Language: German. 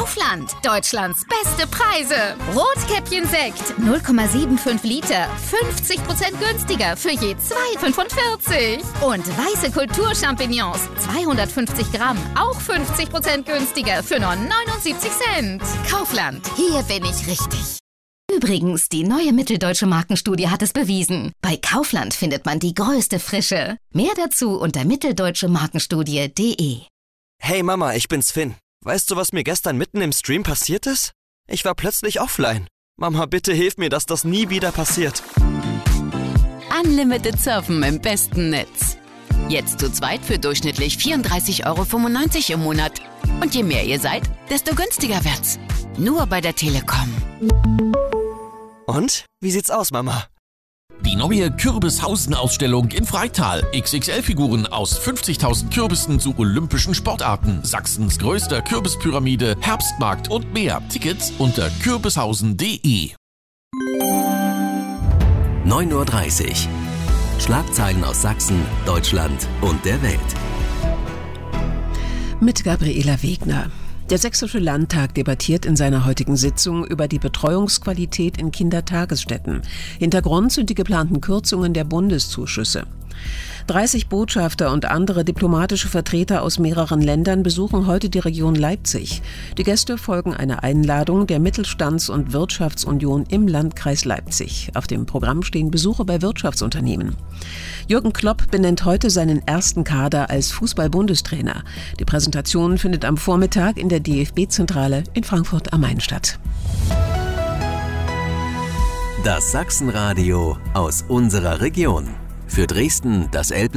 Kaufland, Deutschlands beste Preise. Rotkäppchen-Sekt, 0,75 Liter, 50% günstiger für je 2,45. Und weiße Kulturchampignons, 250 Gramm, auch 50% günstiger für nur 79 Cent. Kaufland, hier bin ich richtig. Übrigens, die neue Mitteldeutsche Markenstudie hat es bewiesen. Bei Kaufland findet man die größte Frische. Mehr dazu unter mitteldeutsche-markenstudie.de. Hey Mama, ich bin's Finn. Weißt du, was mir gestern mitten im Stream passiert ist? Ich war plötzlich offline. Mama, bitte hilf mir, dass das nie wieder passiert. Unlimited Surfen im besten Netz. Jetzt zu zweit für durchschnittlich 34,95 € im Monat. Und je mehr ihr seid, desto günstiger wird's. Nur bei der Telekom. Und? Wie sieht's aus, Mama? Die neue Kürbishausen-Ausstellung in Freital. XXL-Figuren aus 50.000 Kürbissen zu olympischen Sportarten. Sachsens größter Kürbispyramide, Herbstmarkt und mehr. Tickets unter kürbishausen.de. 9:30 Uhr. Schlagzeilen aus Sachsen, Deutschland und der Welt. Mit Gabriela Wegner. Der Sächsische Landtag debattiert in seiner heutigen Sitzung über die Betreuungsqualität in Kindertagesstätten. Hintergrund sind die geplanten Kürzungen der Bundeszuschüsse. 30 Botschafter und andere diplomatische Vertreter aus mehreren Ländern besuchen heute die Region Leipzig. Die Gäste folgen einer Einladung der Mittelstands- und Wirtschaftsunion im Landkreis Leipzig. Auf dem Programm stehen Besuche bei Wirtschaftsunternehmen. Jürgen Klopp benennt heute seinen ersten Kader als Fußball-Bundestrainer. Die Präsentation findet am Vormittag in der DFB-Zentrale in Frankfurt am Main statt. Das Sachsenradio aus unserer Region. Für Dresden das